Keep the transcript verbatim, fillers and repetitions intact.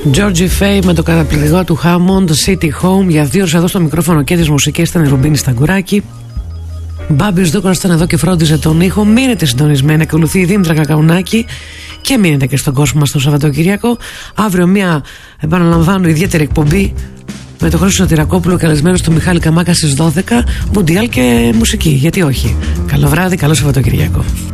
Georgie Faye με το καταπληκτικό του Hammond City Home. Για δύο ώρες εδώ στο μικρόφωνο και τις μουσικές ήταν η Ρουμπίνη Σταγκουράκη. Μπάμπης Δούκρας ήταν εδώ και φρόντιζε τον ήχο. Μείνετε συντονισμένοι, ακολουθεί η Δήμητρα Κακαουνάκη και μείνετε και στον κόσμο μας το Σαββατοκύριακο. Αύριο μια, επαναλαμβάνω, ιδιαίτερη εκπομπή με τον Χρήστο Τυρακόπουλο καλεσμένος του Μιχάλη Καμάκα στις δώδεκα. Μουντιάλ και μουσική, γιατί όχι. Καλό βράδυ, καλό Σαββατοκύριακο.